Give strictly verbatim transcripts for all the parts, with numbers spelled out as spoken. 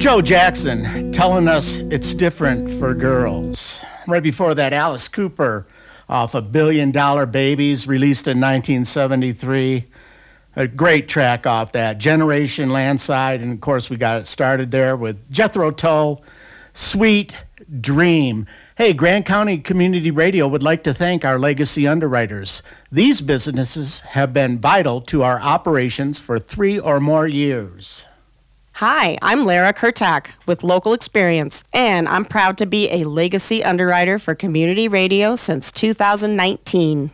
Joe Jackson telling us it's different for girls. Right before that, Alice Cooper off of Billion Dollar Babies, released in nineteen seventy-three. A great track off that. Generation Landside, and of course we got it started there with Jethro Tull, Sweet Dream. Hey, Grant County Community Radio would like to thank our legacy underwriters. These businesses have been vital to our operations for three or more years. Hi, I'm Lara Kurtak with Local Experience, and I'm proud to be a legacy underwriter for Community Radio since two thousand nineteen.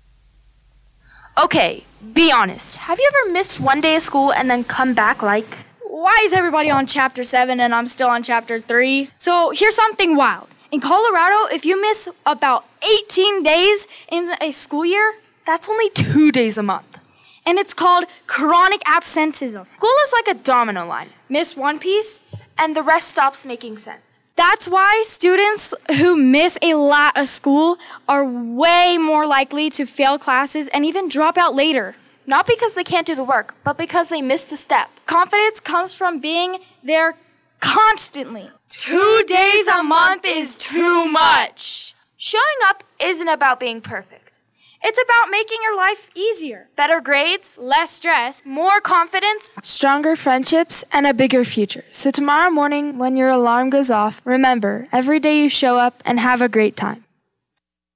Okay, be honest. Have you ever missed one day of school and then come back like, why is everybody on chapter seven and I'm still on chapter three? So here's something wild. In Colorado, if you miss about eighteen days in a school year, that's only two days a month. And it's called chronic absenteeism. School is like a domino line. Miss one piece, and the rest stops making sense. That's why students who miss a lot of school are way more likely to fail classes and even drop out later. Not because they can't do the work, but because they missed a step. Confidence comes from being there constantly. Two days a month is too much. Showing up isn't about being perfect. It's about making your life easier. Better grades, less stress, more confidence, stronger friendships, and a bigger future. So tomorrow morning when your alarm goes off, remember, every day you show up and have a great time.